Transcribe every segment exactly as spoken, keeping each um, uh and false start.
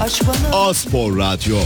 Aç bana A-Spor Radyo.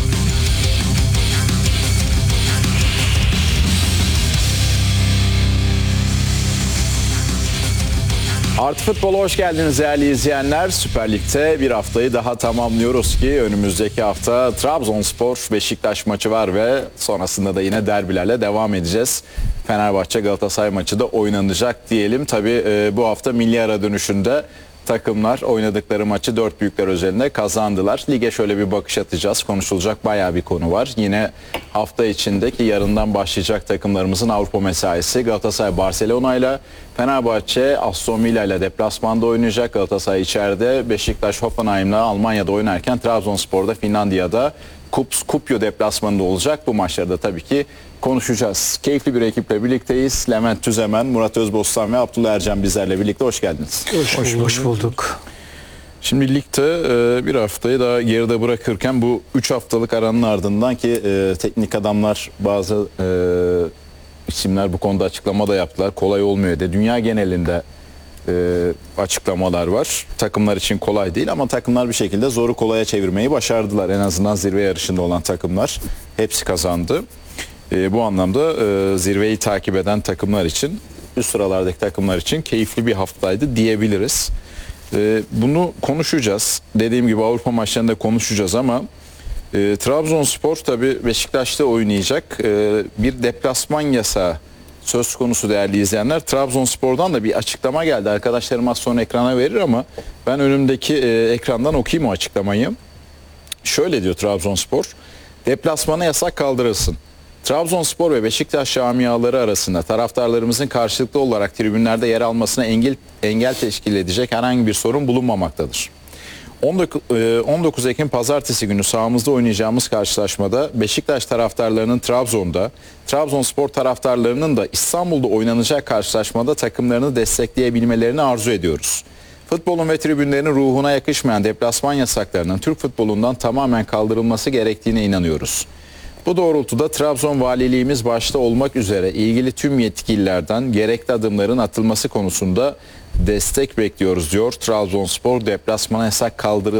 Artı Futbol'a hoş geldiniz değerli izleyenler. Süper Lig'de bir haftayı daha tamamlıyoruz ki önümüzdeki hafta Trabzonspor Beşiktaş maçı var ve sonrasında da yine derbilerle devam edeceğiz. Fenerbahçe Galatasaray maçı da oynanacak diyelim. Tabii e, bu hafta milli ara dönüşünde takımlar oynadıkları maçı dört büyükler özelinde kazandılar. Lige şöyle bir bakış atacağız. Konuşulacak bayağı bir konu var. Yine hafta içindeki yarından başlayacak takımlarımızın Avrupa mesaisi. Galatasaray Barcelona ile, Fenerbahçe Aston Villa ile deplasmanda oynayacak. Galatasaray içeride, Beşiktaş Hoffenheim'le Almanya'da oynarken Trabzonspor'da Finlandiya'da Kups Kupyo deplasmanında olacak. Bu maçlarda tabii ki konuşacağız. Keyifli bir ekiple birlikteyiz. Levent Tüzemen, Murat Özbostan ve Abdullah Ercan bizlerle birlikte. Hoş geldiniz. Hoş, hoş, hoş bulduk. Şimdi ligde e, bir haftayı daha geride bırakırken bu üç haftalık aranın ardından ki e, teknik adamlar bazı e, isimler bu konuda açıklama da yaptılar. Kolay olmuyor de. Dünya genelinde e, açıklamalar var. Takımlar için kolay değil ama takımlar bir şekilde zoru kolaya çevirmeyi başardılar. En azından zirve yarışında olan takımlar hepsi kazandı. E, bu anlamda e, zirveyi takip eden takımlar için, üst sıralardaki takımlar için keyifli bir haftaydı diyebiliriz. E, bunu konuşacağız. Dediğim gibi Avrupa maçlarında konuşacağız ama e, Trabzonspor tabii Beşiktaş'ta oynayacak. E, bir deplasman yasağı söz konusu değerli izleyenler. Trabzonspor'dan da bir açıklama geldi. Arkadaşlarım az sonra ekrana verir ama ben önümdeki e, ekrandan okuyayım o açıklamayı. Şöyle diyor Trabzonspor. Deplasmana yasak kaldırılsın. Trabzonspor ve Beşiktaş camiaları arasında taraftarlarımızın karşılıklı olarak tribünlerde yer almasına engel, engel teşkil edecek herhangi bir sorun bulunmamaktadır. on dokuz Ekim Pazartesi günü sahamızda oynayacağımız karşılaşmada Beşiktaş taraftarlarının Trabzon'da, Trabzonspor taraftarlarının da İstanbul'da oynanacak karşılaşmada takımlarını destekleyebilmelerini arzu ediyoruz. Futbolun ve tribünlerin ruhuna yakışmayan deplasman yasaklarının Türk futbolundan tamamen kaldırılması gerektiğine inanıyoruz. Bu doğrultuda Trabzon Valiliğimiz başta olmak üzere ilgili tüm yetkililerden gerekli adımların atılması konusunda destek bekliyoruz diyor. Trabzonspor deplasmana yasak kaldırıldı.